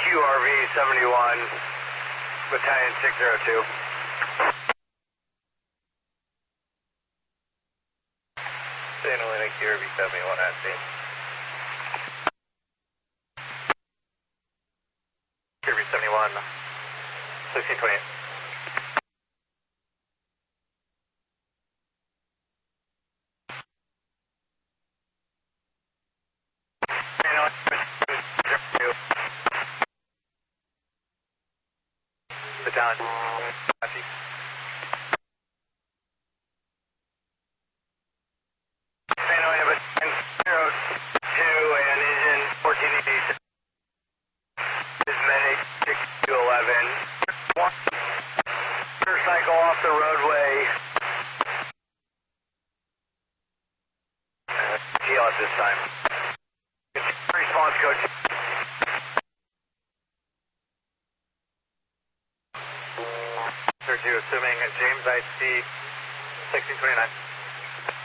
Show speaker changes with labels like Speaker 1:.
Speaker 1: QRV 71, Battalion 602.
Speaker 2: San Elena QRV 71 at scene. QRV 71, 1628. Battalion. Copy.
Speaker 1: San Elena Battalion 02 and engine 1486. Is medic 6211. Motorcycle off the roadway. TL at this time. Response coach.
Speaker 2: Assuming James IC 1629.